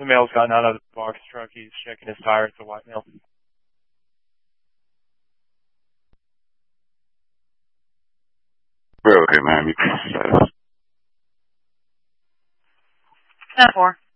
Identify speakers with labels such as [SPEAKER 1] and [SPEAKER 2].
[SPEAKER 1] The male's gotten out of the box truck. He's checking his tire. It's a white male.
[SPEAKER 2] Okay, man. You can status.
[SPEAKER 3] 10-4.